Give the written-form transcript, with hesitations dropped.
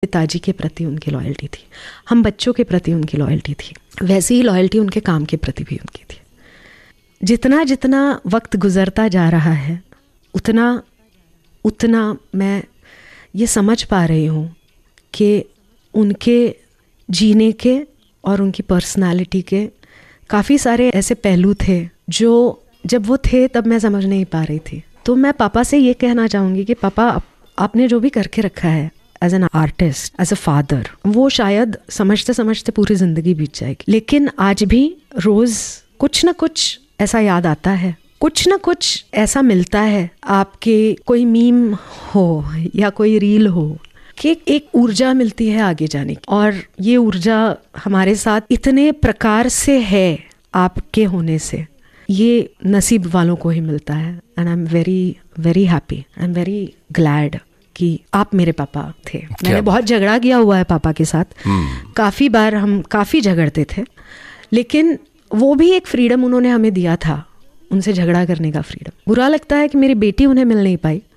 पिताजी के प्रति उनकी लॉयल्टी थी, हम बच्चों के प्रति उनकी लॉयल्टी थी, वैसी ही लॉयल्टी उनके काम के प्रति भी उनकी थी। जितना जितना वक्त गुजरता जा रहा है उतना उतना मैं ये समझ पा रही हूँ कि उनके जीने के और उनकी पर्सनालिटी के काफ़ी सारे ऐसे पहलू थे जो जब वो थे तब मैं समझ नहीं पा रही थी। तो मैं पापा से ये कहना चाहूँगी कि पापा, आपने जो भी करके रखा है as an artist, as a father, वो शायद समझते समझते पूरी ज़िंदगी बीत जाएगी, लेकिन आज भी रोज़ कुछ ना कुछ ऐसा याद आता है, कुछ ना कुछ ऐसा मिलता है आपके, कोई मीम हो या कोई रील हो, कि एक ऊर्जा मिलती है आगे जाने की। और ये ऊर्जा हमारे साथ इतने प्रकार से है आपके होने से, ये नसीब वालों को ही मिलता है। And I am very very happy, I am very glad कि आप मेरे पापा थे। मैंने बहुत झगड़ा किया हुआ है पापा के साथ, काफ़ी बार हम काफ़ी झगड़ते थे, लेकिन वो भी एक फ्रीडम उन्होंने हमें दिया था, उनसे झगड़ा करने का फ्रीडम। बुरा लगता है कि मेरी बेटी उन्हें मिल नहीं पाई,